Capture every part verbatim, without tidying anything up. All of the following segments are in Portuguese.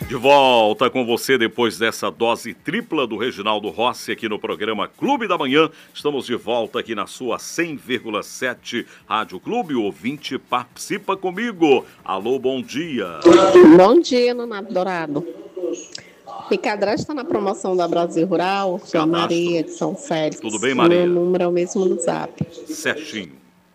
De volta com você depois dessa dose tripla do Reginaldo Rossi aqui no programa Clube da Manhã. Estamos de volta aqui na sua cem vírgula sete Rádio Clube. O ouvinte participa comigo. Alô, bom dia. Bom dia, Nonato Dourado. Me cadastra na promoção da Brasil Rural. Sou a Maria de São Félix. Tudo bem, Maria? Meu número é o mesmo do Zap. Certinho.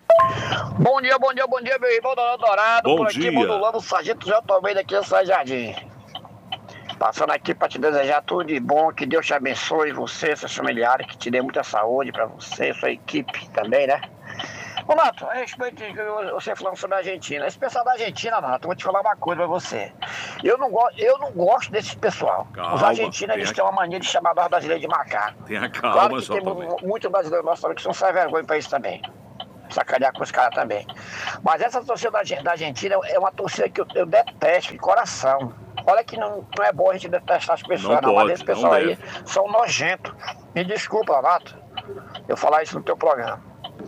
Bom dia, bom dia, bom dia, meu irmão Dourado. Bom Por aqui, dia. modulando o Sargento J. Almeida aqui em São Jardim. Passando aqui para te desejar tudo de bom, que Deus te abençoe, você, seus familiares, que te dê muita saúde para você, sua equipe também, né? Ô, Nato, a respeito de você falando sobre a Argentina, esse pessoal da Argentina, Nato, eu vou te falar uma coisa pra você. Eu não, go eu não gosto desse pessoal. Calma, Os argentinos, eles a... têm uma mania de chamar nós brasileiros de macaco. Tenha calma, claro que J. tem Almeida. muito brasileiro nosso também que são sem vergonha pra isso também. Sacanear com os caras também. Mas essa torcida da, da Argentina é uma torcida que eu, eu detesto de coração. Olha que não, não é bom a gente detestar as pessoas, não, não pode, mas esse pessoal aí deve. são nojentos. Me desculpa, Renato, eu falar isso no teu programa.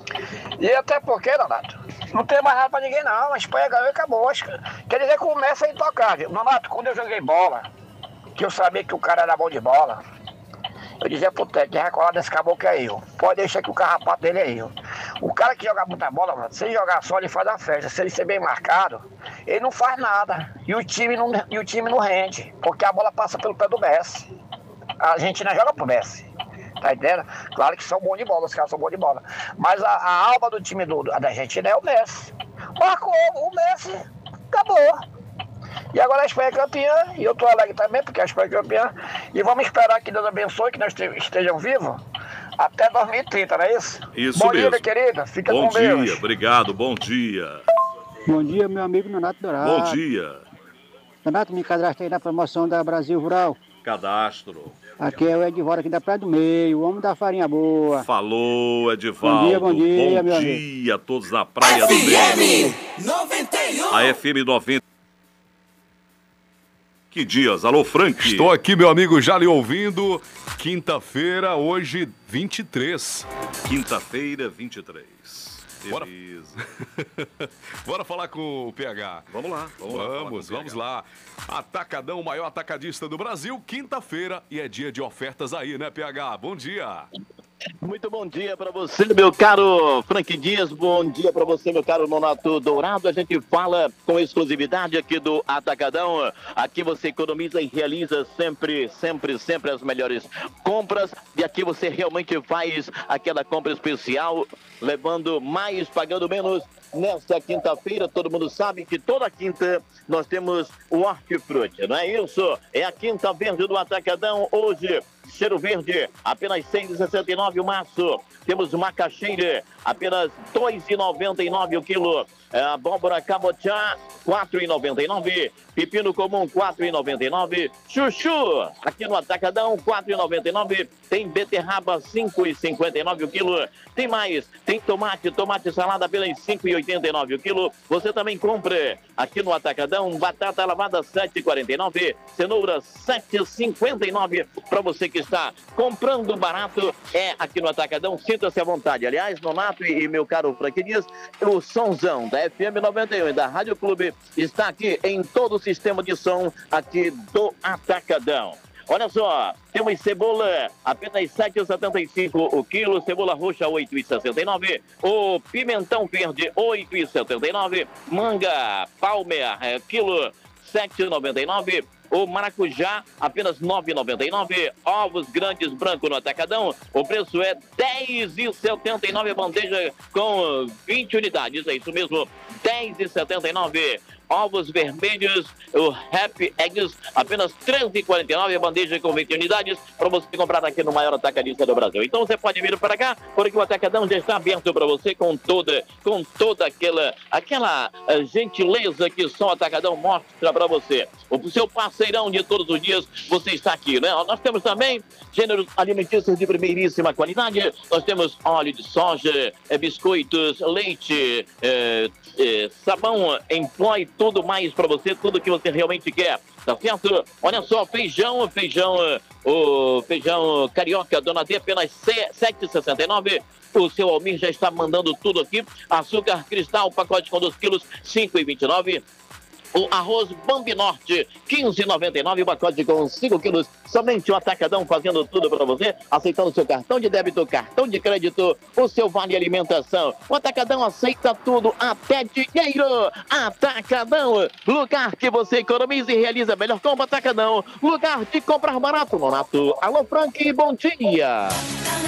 E até porque, Renato, não tem mais nada pra ninguém não, a Espanha ganhou e acabou. Quer dizer, começa a intocar, viu? Renato, quando eu joguei bola, que eu sabia que o cara era bom de bola, eu dizia pro técnico, quem recolar desse caboclo é eu. Pode deixar que o carrapato dele é eu. O cara que joga muita bola, mano, se ele jogar só, ele faz a festa. Se ele ser bem marcado, ele não faz nada. E o time não, e o time não rende, porque a bola passa pelo pé do Messi. A Argentina joga pro Messi. Tá entendendo? Claro que são bons de bola, os caras são bons de bola. Mas a, a alma do time do, da Argentina é o Messi. Marcou o Messi, acabou. E agora a Espanha é campeã, e eu tô alegre também, porque a Espanha é campeã. E vamos esperar que Deus abençoe, que nós estejam vivos até dois mil e trinta, não é isso? Isso bom mesmo. Bom dia, querida. Fica bom com dia, Deus. Obrigado, bom dia. Bom dia, meu amigo Nonato Dourado. Bom dia. Nonato, me cadastra aí na promoção da Brasil Rural. Cadastro. Aqui é o Edivaldo aqui da Praia do Meio, o homem da farinha boa. Falou, Edivaldo. Bom dia, bom dia, bom meu dia a todos na Praia do Meio. noventa e um. A F M noventa. Que dias? Alô, Frank. Estou aqui, meu amigo, já lhe ouvindo. Quinta-feira, hoje, vinte e três. Quinta-feira, vinte e três. Bora. Beleza. Bora falar com o P H. Vamos lá. Vamos, lá, vamos, vamos lá. Atacadão, o maior atacadista do Brasil, quinta-feira, e é dia de ofertas aí, né, P H? Bom dia. Muito bom dia para você, meu caro Frank Dias. Bom dia para você, meu caro Nonato Dourado. A gente fala com exclusividade aqui do Atacadão. Aqui você economiza e realiza sempre, sempre, sempre as melhores compras. E aqui você realmente faz aquela compra especial, levando mais, pagando menos. Nesta quinta-feira, todo mundo sabe que toda quinta nós temos o hortifruti, não é isso? É a quinta verde do Atacadão. Hoje, cheiro verde, apenas seis reais e sessenta e nove centavos o maço. Temos macaxeira, apenas dois reais e noventa e nove centavos o quilo. Abóbora cabotiá, quatro reais e noventa e nove centavos. Pepino comum, quatro reais e noventa e nove centavos. Chuchu, aqui no Atacadão, quatro reais e noventa e nove centavos. Tem beterraba, cinco reais e cinquenta e nove centavos o quilo. Tem mais, tem tomate, tomate salada apenas cinco reais e oitenta e nove centavos o quilo. Você também compra aqui no Atacadão, batata lavada, sete reais e quarenta e nove centavos. Cenoura, sete reais e cinquenta e nove centavos. Para você que está comprando barato, é aqui no Atacadão, sinta-se à vontade. Aliás, Nonato e, e meu caro Frank Dias, o somzão da F M noventa e um e da Rádio Clube está aqui em todo o sistema de som aqui do Atacadão. Olha só, temos cebola, apenas sete reais e setenta e cinco centavos o quilo, cebola roxa, oito reais e sessenta e nove centavos, o pimentão verde, oito reais e setenta e nove centavos, manga palmer, é, quilo, sete reais e noventa e nove centavos, o maracujá, apenas nove reais e noventa e nove centavos, ovos grandes branco no Atacadão, o preço é dez reais e setenta e nove centavos, bandeja com vinte unidades, é isso mesmo, dez reais e setenta e nove centavos. Ovos vermelhos, o Happy Eggs, apenas treze reais e quarenta e nove centavos, a bandeja com vinte unidades, para você comprar aqui no maior atacadista do Brasil. Então você pode vir para cá, porque o Atacadão já está aberto para você com toda, com toda aquela, aquela uh, gentileza que só o Atacadão mostra para você. O seu parceirão de todos os dias, você está aqui, né? Nós temos também gêneros alimentícios de primeiríssima qualidade, nós temos óleo de soja, eh, biscoitos, leite, eh, eh, sabão em pó e tudo mais para você, tudo que você realmente quer, tá certo? Olha só, feijão, feijão, o feijão carioca, Dona D, apenas sete reais e sessenta e nove centavos. O seu Almir já está mandando tudo aqui. Açúcar cristal, pacote com dois quilos, cinco reais e vinte e nove centavos. O arroz Bambinorte, quinze reais e noventa e nove centavos, o pacote com cinco quilos. Somente o Atacadão fazendo tudo para você, aceitando seu cartão de débito, cartão de crédito, o seu vale alimentação. O Atacadão aceita tudo, até dinheiro. Atacadão, lugar que você economiza e realiza melhor compra. Atacadão, lugar de comprar barato. Nonato, alô Frank, bom dia.